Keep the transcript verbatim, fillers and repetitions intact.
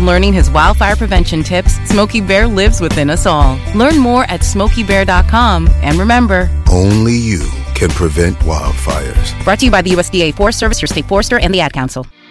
Learning his wildfire prevention tips, Smokey Bear lives within us all. Learn more at smokey bear dot com. And remember, only you can prevent wildfires. Brought to you by the U S D A Forest Service, your state forester, and the Ad Council.